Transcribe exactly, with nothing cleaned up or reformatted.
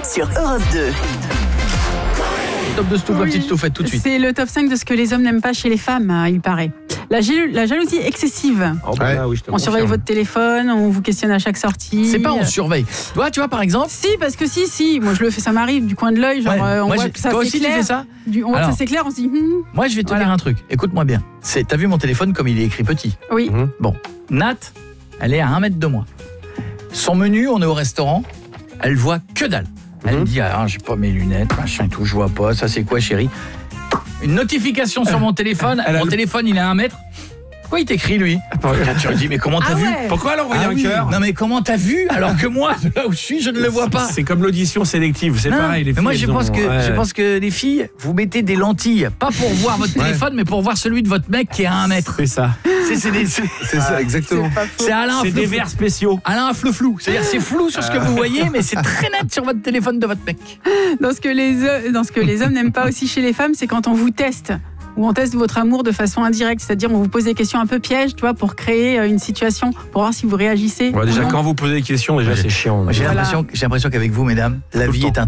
sur Europe deux. Top de Stouff, Oui. la petite Stouffette tout de suite. C'est le top cinq de ce que les hommes n'aiment pas chez les femmes, hein, il paraît. La, jal- la jalousie excessive. Oh, bah, Ouais. là, oui, je te On confirme. surveille votre téléphone, on vous questionne à chaque sortie. C'est pas on surveille. Toi, tu vois, par exemple. Si, parce que si, si. Moi, je le fais, ça m'arrive du coin de l'œil. Genre, Ouais. euh, on Moi, voit j'ai- que ça toi c'est aussi, tu clair. fais ça Du, on voit Alors. que ça c'est clair, on se dit. Hmm, Moi, je vais te Voilà. dire un truc. Écoute-moi bien. C'est, t'as vu mon téléphone comme il est écrit petit. oui. Mhm. Bon, Nat, elle est à un mètre de moi. Son menu, on est au restaurant, elle voit que dalle. Elle Mhm. me dit, ah, j'ai pas mes lunettes, machin et tout, je vois pas, ça c'est quoi chérie? Une notification sur mon téléphone, Elle a mon le- téléphone il est à un mètre. Pourquoi il t'écrit lui? Là, tu lui dis, mais comment t'as Ah vu? ouais. Pourquoi alors envoyer Ah un oui. cœur? Non mais comment t'as vu alors que moi, là où je suis, je ne le vois pas. C'est comme l'audition sélective, c'est Non, pareil. Les mais moi filles, je elles pense ont- que ouais. je pense que les filles, vous mettez des lentilles, pas pour voir votre téléphone, mais pour voir celui de votre mec qui est à un mètre. C'est ça. C'est c'est des- c'est- C'est ça, exactement. c'est Alain C'est des flou- verres spéciaux. Alain un flou flou. C'est-à-dire c'est flou sur ce que vous voyez, mais c'est très net sur votre téléphone de votre mec. Dans ce que les, euh, dans ce que les hommes n'aiment pas aussi chez les femmes, c'est quand on vous teste. Ou on teste votre amour de façon indirecte, c'est-à-dire on vous pose des questions un peu pièges, tu vois, pour créer euh, une situation, pour voir si vous réagissez. Ouais, ou déjà, non. quand vous posez des questions, déjà, Moi, j'ai- c'est chiant. Moi, j'ai Voilà. l'impression, j'ai l'impression qu'avec vous, mesdames, la Tout le vie temps. est un